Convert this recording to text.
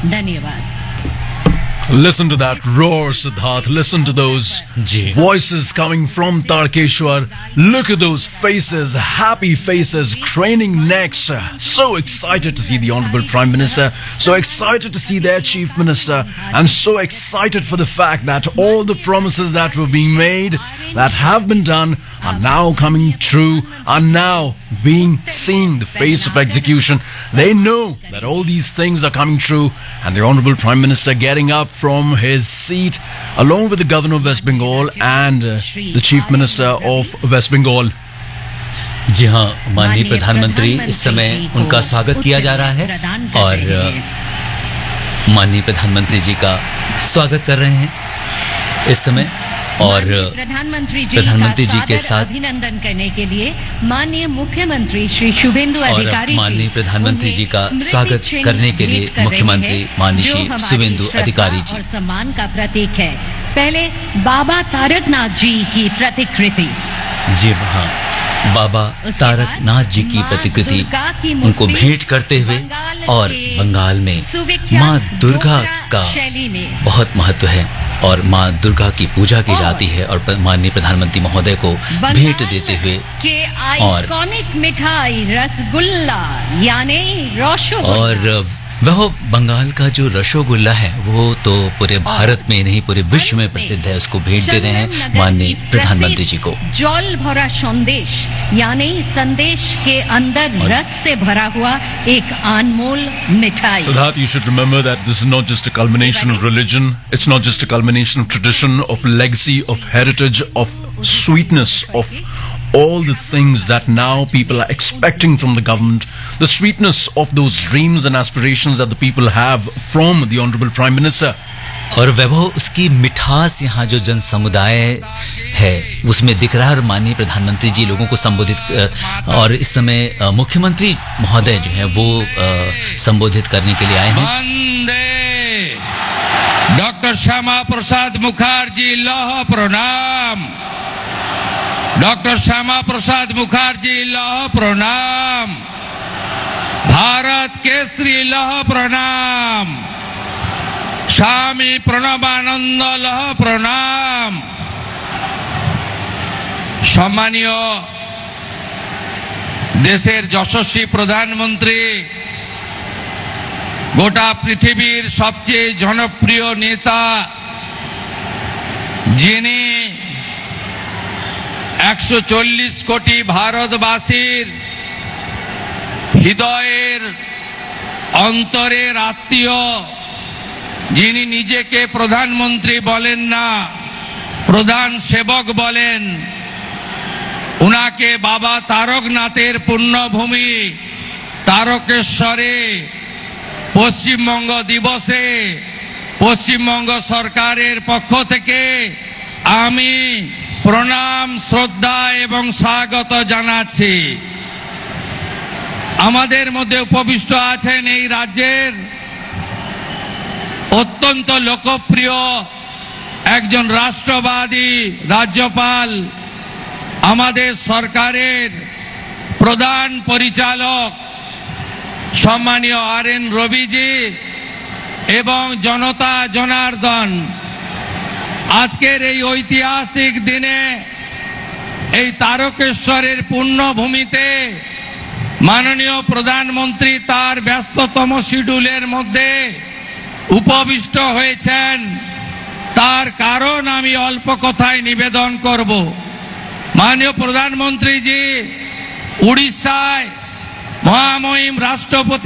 धन्यवाद। Listen to that roar, Siddharth. Listen to those voices coming from Tarkeshwar. Look at those faces, happy faces, craning necks. So excited to see the Honorable Prime Minister, so excited to see their Chief Minister, and so excited for the fact that all the promises that were being made, that have been done, are now coming true, are now being seen, the face of execution. They know that all these things are coming true, and the Honorable Prime Minister getting up from his seat along with the Governor of West Bengal and the Chief Minister of West Bengal. जी हाँ, माननीय प्रधानमंत्री इस समय उनका स्वागत किया जा रहा है और माननीय प्रधानमंत्री जी का स्वागत कर रहे हैं इस समय और प्रधानमंत्री जी के साथ अभिनंदन करने के लिए माननीय मुख्यमंत्री श्री शुभेंदु अधिकारी, माननीय प्रधानमंत्री जी का स्वागत करने के लिए मुख्यमंत्री माननीय श्री शुभेंदु अधिकारी जी और सम्मान का प्रतीक है। पहले बाबा तारकनाथ जी की प्रतिकृति, जी हाँ, बाबा तारकनाथ जी की प्रतिकृति उनको भेंट करते हुए और बंगाल में माँ दुर्गा का बहुत महत्व है और माँ दुर्गा की पूजा की जाती है और माननीय प्रधानमंत्री महोदय को भेंट देते हुए और मिठाई रसगुल्ला यानी रसगुल्ला और वह बंगाल का जो रसगुल्ला है वो तो पूरे भारत में नहीं पूरे विश्व में प्रसिद्ध है, उसको भेंट दे रहे हैं माननीय प्रधानमंत्री जी को। जल भरा संदेश यानी संदेश के अंदर रस से भरा हुआ एक अनमोल मिठाई। Siddharth, you should remember that this is not just a culmination of religion, it's not just a culmination of tradition, of legacy, of heritage, of sweetness, of all the things that now people are expecting from the government, the sweetness of those dreams and aspirations that the people have from the Honorable Prime Minister. और वैभव उसकी मिठास यहाँ जो जन समुदाय है उसमें दिख रहा है और माननीय प्रधानमंत्री जी लोगों को संबोधित और इस समय मुख्यमंत्री महोदय जो है वो संबोधित करने के लिए आए हैं। डॉक्टर श्यामा प्रसाद मुखर्जी लौह प्रणाम, डॉक्टर श्यामा प्रसाद मुखर्जी लौह प्रणाम, भारत केसरी लौह प्रणाम, स्वामी प्रणबानंद लौह प्रणाम। सम्मानीय देशेर यशस्वी प्रधानमंत्री, गोटा पृथिवीर सबचेये जनप्रिय नेता जिनी 140 कोटी भारतवासीर हृदयेर अंतरेर आत्मीय, जिनी निजेके प्रधानमंत्री बोलेन ना प्रधान सेवक बोलेन, उनाके बाबा तारकनाथेर पुण्यभूमि तारकेश्वरे पश्चिमबंग दिवसे पश्चिमबंग सरकारेर पक्ष थेके आमी प्रणाम श्रद्धा एवं स्वागत जानाচ্ছি। आमादेर मध्य उपविष्ट आছেন এই রাজ্যের অত্যন্ত লোকপ্রিয় একজন রাষ্ট্রবাদী রাজ্যপাল, আমাদের সরকারের প্রধান পরিচালক সম্মানীয় RN রবিজি এবং জনতা জনার্দন, আজকের এই ঐতিহাসিক দিনে এই তারকেশ্বরের পুণ্যভূমিতে মাননীয় প্রধানমন্ত্রী তার ব্যস্ততম শিডিউলের মধ্যে উপবিষ্ট হয়েছেন, তার কারণ আমি অল্প কথায় নিবেদন করব। মাননীয় প্রধানমন্ত্রীজি উড়িষ্যায় মহামহিম রাষ্ট্রপতি